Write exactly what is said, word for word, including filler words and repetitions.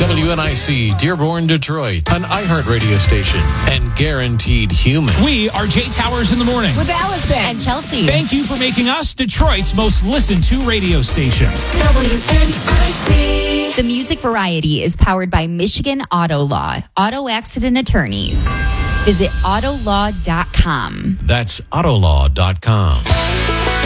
W N I C, Dearborn, Detroit, an iHeart radio station, and guaranteed human. We are Jay Towers in the morning. With Allison and Chelsea. Thank you for making us Detroit's most listened to radio station. W N I C. The Music Variety is powered by Michigan Auto Law, auto accident attorneys. Visit auto law dot com. That's autolaw dot com.